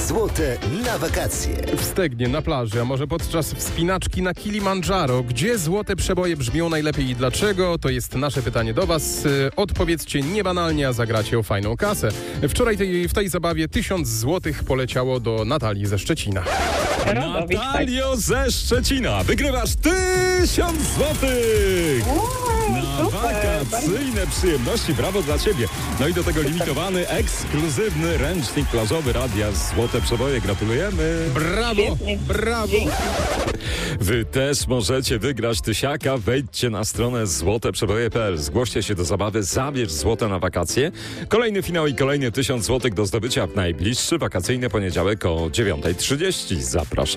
Złote na wakacje. W Stegnie, na plaży, a może podczas wspinaczki na Kilimandżaro. Gdzie złote przeboje brzmią najlepiej i dlaczego? To jest nasze pytanie do Was. Odpowiedzcie niebanalnie, a zagracie o fajną kasę. Wczoraj w tej zabawie 1000 złotych poleciało do Natalii ze Szczecina. Natalio ze Szczecina, wygrywasz 1000 złotych! Na wakacyjne przyjemności, brawo dla Ciebie. No i do tego limitowany, ekskluzywny ręcznik plażowy Radia Złote Przeboje. Gratulujemy. Brawo, brawo. Wy też możecie wygrać tysiaka. Wejdźcie na stronę złoteprzeboje.pl. Zgłoście się do zabawy, zabierz złote na wakacje. Kolejny finał i kolejny 1000 złotych do zdobycia w najbliższy wakacyjny poniedziałek o 9:30. Zapraszam.